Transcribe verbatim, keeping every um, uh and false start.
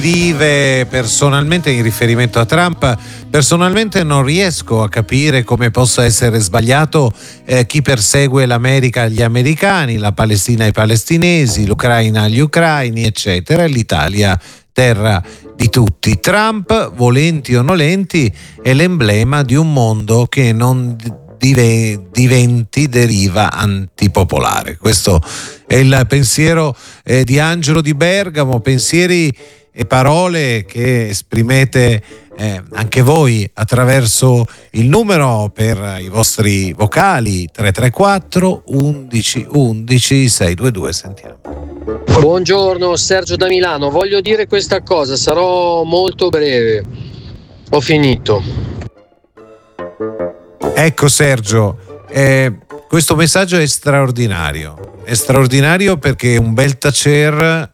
vive personalmente in riferimento a Trump. Personalmente non riesco a capire come possa essere sbagliato eh, chi persegue l'America agli americani, la Palestina ai palestinesi, l'Ucraina agli ucraini, eccetera, e l'Italia terra di tutti. Trump, volenti o nolenti, è l'emblema di un mondo che non dive, diventi deriva antipopolare. Questo è il pensiero eh, di Angelo Di Bergamo, pensieri e parole che esprimete eh, anche voi attraverso il numero per i vostri vocali tre tre quattro undici undici sei due due. Sentiamo. Buongiorno, Sergio da Milano. Voglio dire questa cosa, sarò molto breve. Ho finito. Ecco Sergio, eh, questo messaggio è straordinario. È straordinario perché un bel tacer